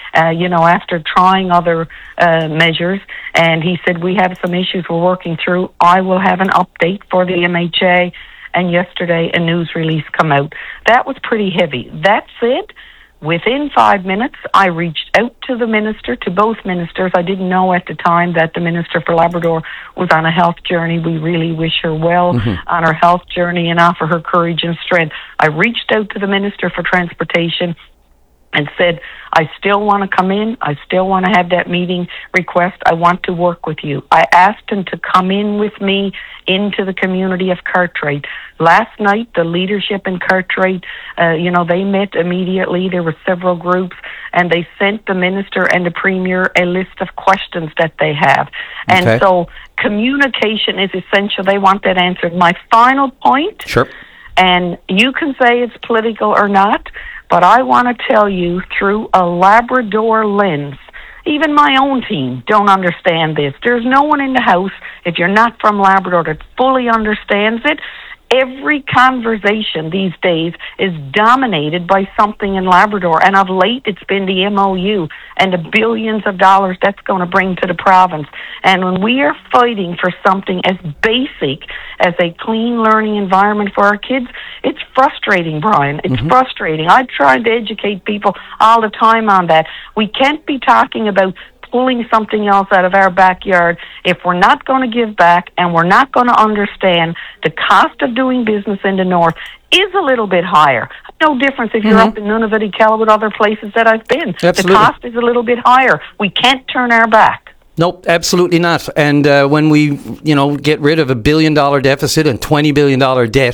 After trying other measures, and he said, we have some issues we're working through. I will have an update for the MHA, and yesterday a news release come out. That was pretty heavy. That said, within 5 minutes, I reached out to the minister, to both ministers. I didn't know at the time that the Minister for Labrador was on a health journey. We really wish her well on her health journey and offer her courage and strength. I reached out to the Minister for Transportation and said, I still want to come in. I still want to have that meeting request. I want to work with you. I asked him to come in with me into the community of Cartwright. Last night, the leadership in Cartwright, they met immediately. There were several groups, and they sent the minister and the premier a list of questions that they have. And so communication is essential. They want that answered. My final point, and you can say it's political or not, but I want to tell you through a Labrador lens, even my own team don't understand this. There's no one in the House, if you're not from Labrador, that fully understands it. Every conversation these days is dominated by something in Labrador, and of late it's been the MOU and the billions of dollars that's going to bring to the province. And when we are fighting for something as basic as a clean learning environment for our kids, it's frustrating, Brian. It's frustrating. I try to educate people all the time on that. We can't be talking about pulling something else out of our backyard if we're not going to give back and we're not going to understand the cost of doing business in the north is a little bit higher. No difference if you're up in Nunavut, Iqaluit, other places that I've been. Absolutely. The cost is a little bit higher. We can't turn our back. Nope, absolutely not. And when we, get rid of $1 billion deficit and $20 billion debt,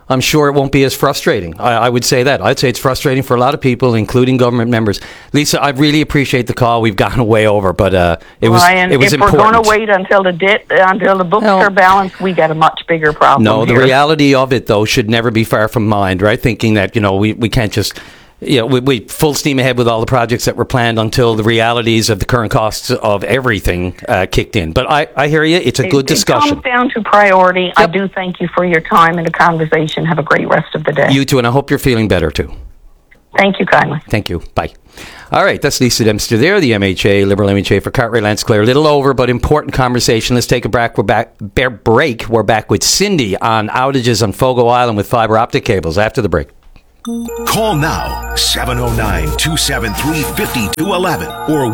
I'm sure it won't be as frustrating. I would say that. I'd say it's frustrating for a lot of people, including government members. Lisa, I really appreciate the call. We've gone way over, but it was Ryan, important. If we're going to wait until the books are balanced, we got a much bigger problem. No, the here. reality of it, though, should never be far from mind, right? Thinking that, we can't just... we full steam ahead with all the projects that were planned until the realities of the current costs of everything kicked in. But I hear you. It's a good discussion. It comes down to priority. Yep. I do thank you for your time and the conversation. Have a great rest of the day. You too, and I hope you're feeling better too. Thank you kindly. Thank you. Bye. All right, that's Lisa Dempster there, the MHA, Liberal MHA for Cartwright Landsclare. A little over, but important conversation. Let's take a break. We're back with Cindy on outages on Fogo Island with fiber optic cables after the break. Call now 709-273-5211 or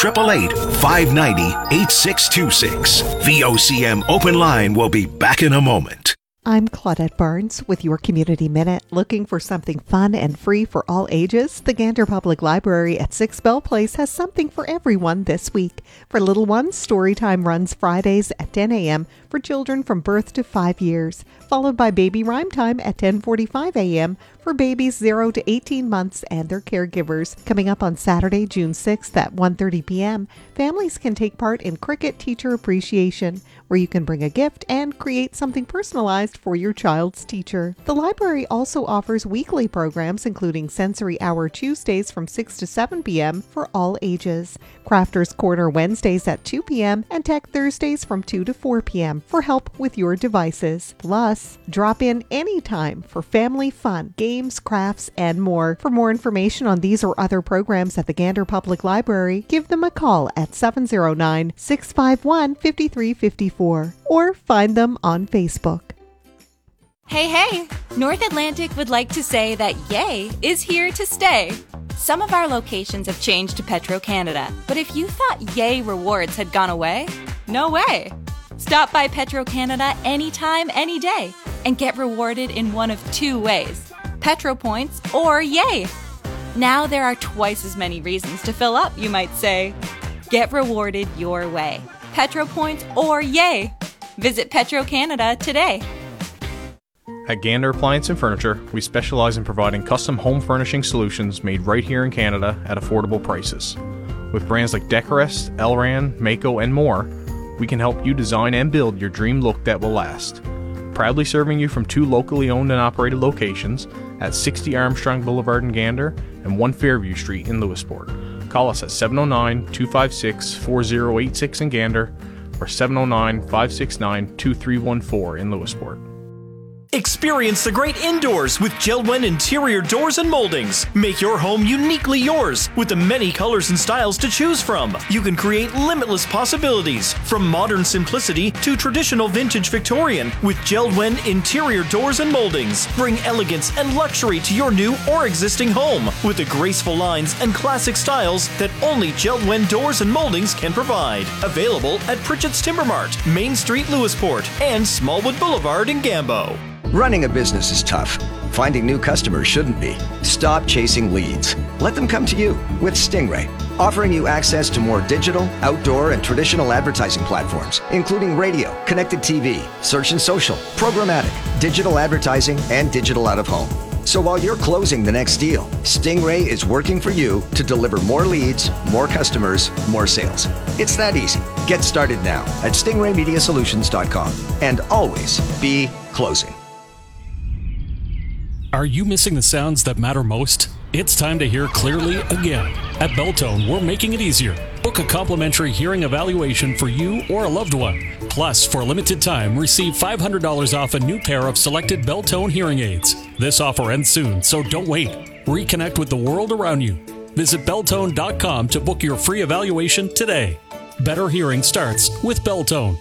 1-888-590-8626. VOCM Open Line will be back in a moment. I'm Claudette Barnes with your Community Minute. Looking for something fun and free for all ages? The Gander Public Library at 6 Bell Place has something for everyone this week. For little ones, Storytime runs Fridays at 10 a.m. for children from birth to 5 years, followed by Baby Rhyme Time at 10:45 a.m. for babies 0 to 18 months and their caregivers. Coming up on Saturday, June 6th at 1:30 p.m., families can take part in Cricket Teacher Appreciation, where you can bring a gift and create something personalized for your child's teacher. The library also offers weekly programs, including Sensory Hour Tuesdays from 6 to 7 p.m. for all ages, Crafters Corner Wednesdays at 2 p.m., and Tech Thursdays from 2 to 4 p.m. for help with your devices. Plus, drop in anytime for family fun, games, crafts, and more. For more information on these or other programs at the Gander Public Library, give them a call at 709-651-5354 or find them on Facebook. Hey, North Atlantic would like to say that Yay is here to stay. Some of our locations have changed to Petro-Canada, but if you thought Yay rewards had gone away, no way. Stop by Petro-Canada anytime, any day, and get rewarded in one of two ways: Petro Points or Yay. Now there are twice as many reasons to fill up, you might say. Get rewarded your way. Petro Points or Yay. Visit Petro-Canada today. At Gander Appliance and Furniture, we specialize in providing custom home furnishing solutions made right here in Canada at affordable prices. With brands like Decorest, Elran, Mako, and more, we can help you design and build your dream look that will last. Proudly serving you from 2 locally owned and operated locations at 60 Armstrong Boulevard in Gander and 1 Fairview Street in Lewisport. Call us at 709-256-4086 in Gander or 709-569-2314 in Lewisport. Experience the great indoors with JELD-WEN Interior Doors and Moldings. Make your home uniquely yours with the many colors and styles to choose from. You can create limitless possibilities from modern simplicity to traditional vintage Victorian with JELD-WEN Interior Doors and Moldings. Bring elegance and luxury to your new or existing home with the graceful lines and classic styles that only JELD-WEN Doors and Moldings can provide. Available at Pritchett's Timber Mart, Main Street, Lewisport, and Smallwood Boulevard in Gambo. Running a business is tough. Finding new customers shouldn't be. Stop chasing leads. Let them come to you with Stingray, offering you access to more digital, outdoor, and traditional advertising platforms, including radio, connected TV, search and social, programmatic, digital advertising, and digital out-of-home. So while you're closing the next deal, Stingray is working for you to deliver more leads, more customers, more sales. It's that easy. Get started now at stingraymediasolutions.com and always be closing. Are you missing the sounds that matter most? It's time to hear clearly again. At Belltone, we're making it easier. Book a complimentary hearing evaluation for you or a loved one. Plus, for a limited time, receive $500 off a new pair of selected Belltone hearing aids. This offer ends soon, so don't wait. Reconnect with the world around you. Visit Belltone.com to book your free evaluation today. Better hearing starts with Belltone.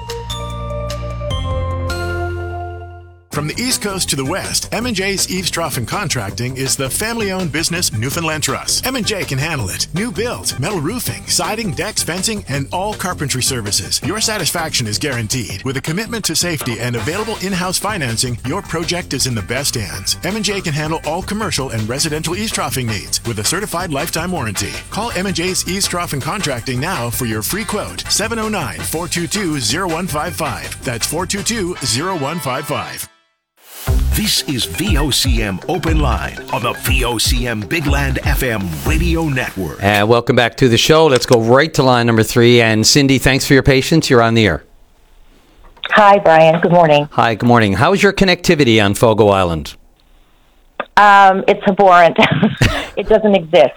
From the East Coast to the West, M&J's Eavestrough Contracting is the family-owned business Newfoundland Trust. M&J can handle it. New build, metal roofing, siding, decks, fencing, and all carpentry services. Your satisfaction is guaranteed. With a commitment to safety and available in-house financing, your project is in the best hands. M&J can handle all commercial and residential eavesdroughing needs with a certified lifetime warranty. Call M&J's Eavestrough Contracting now for your free quote. 709-422-0155. That's 422-0155. This is VOCM Open Line on the VOCM Big Land FM radio network. And welcome back to the show. Let's go right to line number 3. And Cindy, thanks for your patience. You're on the air. Hi, Brian. Good morning. Hi, good morning. How's your connectivity on Fogo Island? It's abhorrent. It doesn't exist.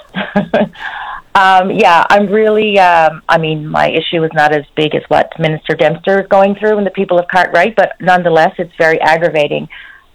I'm really, my issue is not as big as what Minister Dempster is going through and the people of Cartwright, but nonetheless, it's very aggravating.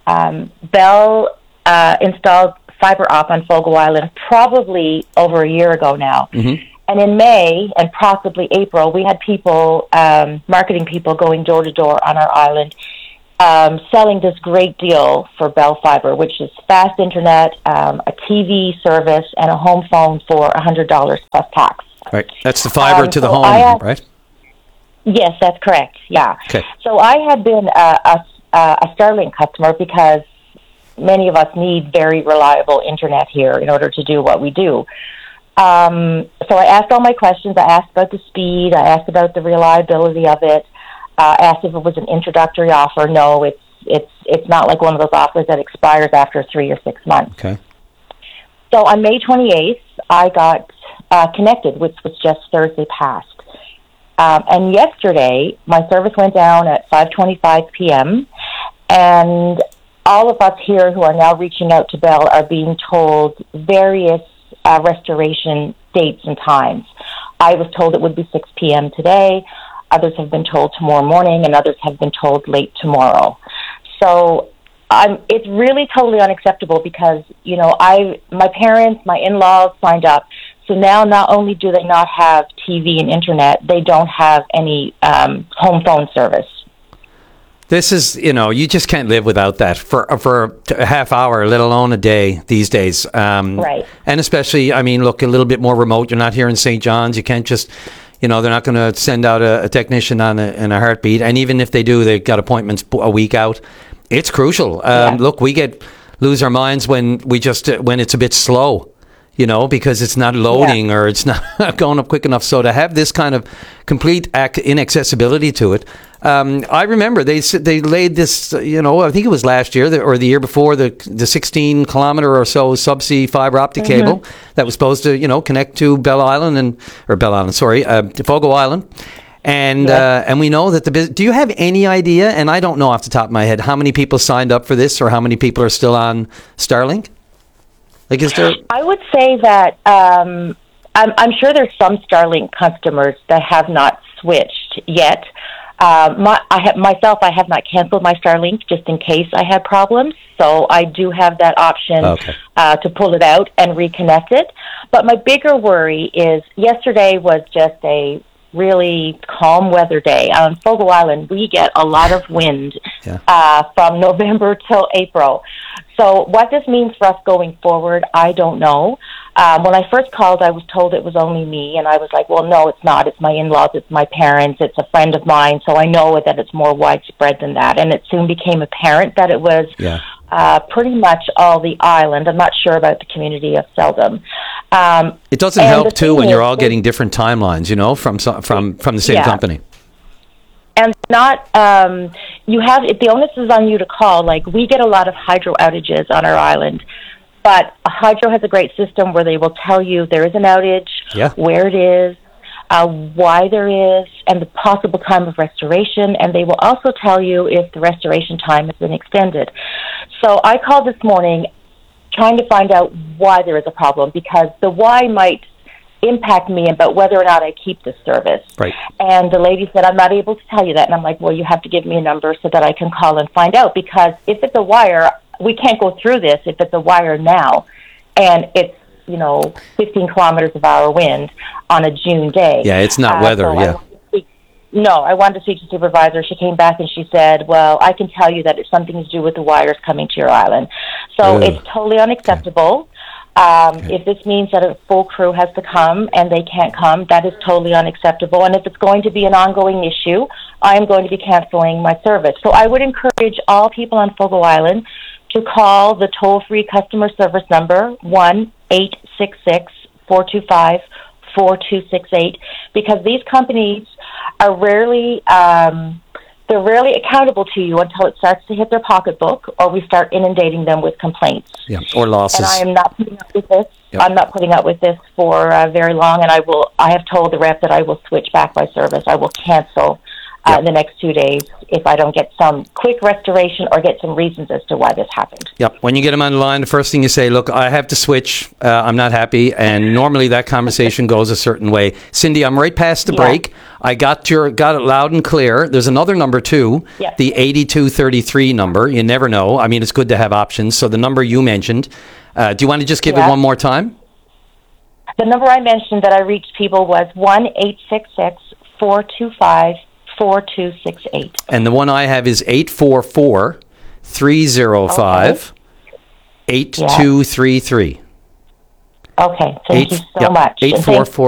Bell installed fiber op on Fogo Island probably over a year ago now. Mm-hmm. And in May and possibly April, we had people, marketing people going door to door on our island, selling this great deal for Bell Fiber, which is fast internet, a TV service, and a home phone for $100 plus tax. Right. That's the fiber to the home, right? Yes, that's correct. Yeah. Okay. So I had been a Starlink customer because many of us need very reliable internet here in order to do what we do. So I asked all my questions. I asked about the speed. I asked about the reliability of it. Asked if it was an introductory offer. No, it's not like one of those offers that expires after 3 or 6 months. Okay. So on May 28th, I got connected, which was just Thursday past. And yesterday, my service went down at 5:25 p.m., and all of us here who are now reaching out to Bell are being told various restoration dates and times. I was told it would be 6 p.m. today. Others have been told tomorrow morning, and others have been told late tomorrow. So it's really totally unacceptable because, my parents, my in-laws signed up. So now not only do they not have TV and internet, they don't have any home phone service. This is, you just can't live without that for a half hour, let alone a day these days. Right. And especially, look, a little bit more remote. You're not here in St. John's. You can't just, they're not going to send out a technician in a heartbeat. And even if they do, they've got appointments a week out. It's crucial. Look, we lose our minds when when it's a bit slow. Because it's not loading or it's not going up quick enough. So to have this kind of complete inaccessibility to it, I remember they laid this, I think it was last year or the year before, the 16-kilometer or so subsea fiber optic cable that was supposed to, connect to Fogo Island. And we know that do you have any idea, and I don't know off the top of my head, how many people signed up for this or how many people are still on Starlink? I would say that I'm sure there's some Starlink customers that have not switched yet. I have not canceled my Starlink just in case I had problems. So I do have that option to pull it out and reconnect it. But my bigger worry is yesterday was just a really calm weather day. On Fogo Island, we get a lot of wind from November till April. So what this means for us going forward, I don't know. When I first called, I was told it was only me, and I was like, well, no, it's not. It's my in-laws, it's my parents, it's a friend of mine, so I know that it's more widespread than that. And it soon became apparent that it was pretty much all the island. I'm not sure about the community of Seldom. It doesn't help, too, when you're all getting different timelines, from the same company. And not, the onus is on you to call. Like, we get a lot of hydro outages on our island, but Hydro has a great system where they will tell you there is an outage, where it is, why there is, and the possible time of restoration, and they will also tell you if the restoration time has been extended. So I called this morning trying to find out why there is a problem, because the why might impact me about whether or not I keep this service. Right. And the lady said, I'm not able to tell you that. And I'm like, well, you have to give me a number so that I can call and find out, because if it's a wire, we can't go through this if it's a wire now. And it's, 15 kilometers of hour wind on a June day. Yeah, it's not weather, I wanted to speak to the supervisor. She came back and she said, well, I can tell you that it's something to do with the wires coming to your island. So it's totally unacceptable. If this means that a full crew has to come and they can't come, that is totally unacceptable. And if it's going to be an ongoing issue, I am going to be canceling my service. So I would encourage all people on Fogo Island to call the toll-free customer service number, 1-866-425-4268, because these companies are rarely They're rarely accountable to you until it starts to hit their pocketbook or we start inundating them with complaints. Yeah, or losses. And I am not putting up with this. Yep. I'm not putting up with this for very long, and I have told the rep that I will switch back my service. I will cancel the next 2 days if I don't get some quick restoration or get some reasons as to why this happened. Yep. When you get them on the line, the first thing you say, look, I have to switch. I'm not happy. And normally that conversation goes a certain way. Cindy, I'm right past the break. I got it loud and clear. There's another number too, the 8233 number. You never know. I mean, it's good to have options. So the number you mentioned, do you want to just give it one more time? The number I mentioned that I reached people was 1-866-425-4268. And the one I have is 844-305-8233. Okay, thank you so much. 844